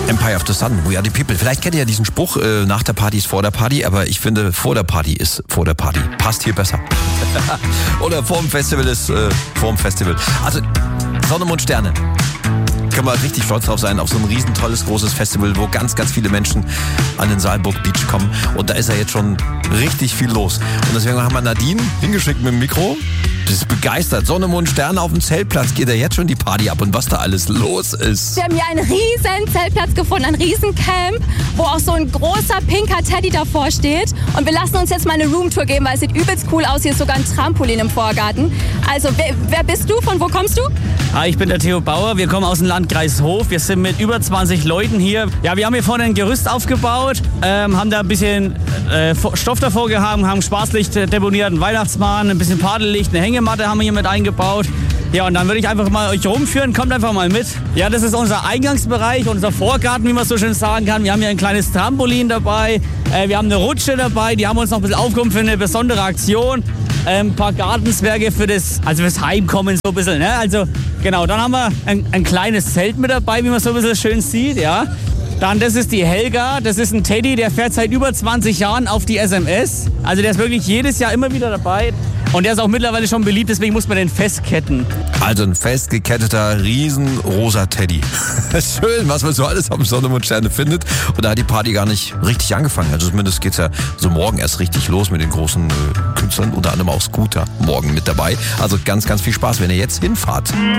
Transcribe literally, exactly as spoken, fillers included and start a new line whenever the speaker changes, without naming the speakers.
Empire of the Sun, We Are the People. Vielleicht kennt ihr ja diesen Spruch, äh, nach der Party ist vor der Party, aber ich finde, vor der Party ist vor der Party. Passt hier besser. Oder vor dem Festival ist äh, vor dem Festival. Also Sonne, Mond, Sterne. Können wir richtig stolz drauf sein, auf so ein riesen tolles, großes Festival, wo ganz, ganz viele Menschen an den Saalburg Beach kommen. Und da ist ja jetzt schon richtig viel los. Und deswegen haben wir Nadine hingeschickt mit dem Mikro. Das ist begeistert. Sonne, Mond, Sterne auf dem Zeltplatz. Geht ja jetzt schon die Party ab und was da alles los ist.
Wir haben hier einen riesen Zeltplatz gefunden, ein riesen Camp, wo auch so ein großer pinker Teddy davor steht. Und wir lassen uns jetzt mal eine Roomtour geben, weil es sieht übelst cool aus. Hier ist sogar ein Trampolin im Vorgarten. Also, wer, wer bist du? Von wo kommst du?
Hi, ich bin der Theo Bauer. Wir kommen aus dem Landkreis Hof. Wir sind mit über zwanzig Leuten hier. Ja, wir haben hier vorne ein Gerüst aufgebaut, ähm, haben da ein bisschen äh, Stoff davor gehabt, haben Spaßlicht deponiert, einen Weihnachtsmann, ein bisschen Padellicht, eine Hängematte haben wir hier mit eingebaut. Ja, und dann würde ich einfach mal euch rumführen. Kommt einfach mal mit. Ja, das ist unser Eingangsbereich, unser Vorgarten, wie man so schön sagen kann. Wir haben hier ein kleines Trampolin dabei. Äh, wir haben eine Rutsche dabei. Die haben uns noch ein bisschen aufgehoben für eine besondere Aktion. Ein ähm, paar Gartenzwerge für das, also fürs Heimkommen so ein bisschen, ne? Also genau, dann haben wir ein, ein kleines Zelt mit dabei, wie man so ein bisschen schön sieht, ja. Dann, das ist die Helga, das ist ein Teddy, der fährt seit über zwanzig Jahren auf die S M S. Also der ist wirklich jedes Jahr immer wieder dabei. Und der ist auch mittlerweile schon beliebt, deswegen muss man den festketten.
Also ein festgeketteter, riesenrosa Teddy. Schön, was man so alles auf dem Sonne und Sterne findet. Und da hat die Party gar nicht richtig angefangen. Also zumindest geht's ja so morgen erst richtig los mit den großen äh, Künstlern. Unter anderem auch Scooter morgen mit dabei. Also ganz, ganz viel Spaß, wenn ihr jetzt hinfahrt.